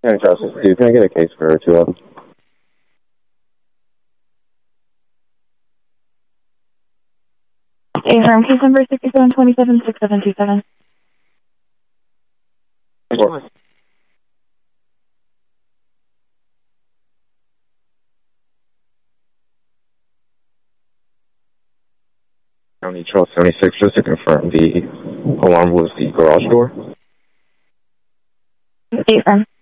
County Justice, dude, can I get a case for 2 of them? A-Firm, case number 6727-6727. County Charles 76, just to confirm, the alarm was the garage door? A-Firm.